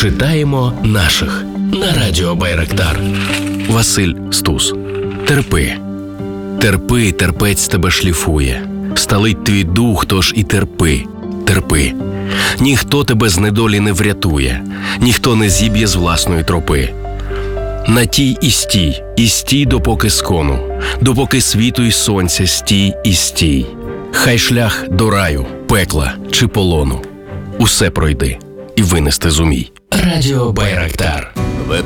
Читаємо наших на Радіо Байрактар. Василь Стус. Терпи. Терпи, терпець тебе шліфує. Сталить твій дух, тож і терпи. Терпи. Ніхто тебе з недолі не врятує, ніхто не зіб'є з власної тропи. На тій і стій допоки скону, допоки світу й сонця стій і стій. Хай шлях до раю, пекла чи полону. Усе пройди і винести зумій. Радіо Байрактар.